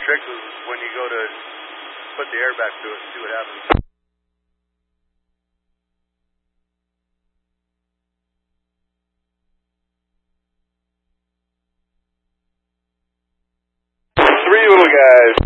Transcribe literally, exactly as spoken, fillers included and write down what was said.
tricks is when you go to put the air back to it and see what happens. Three little guys.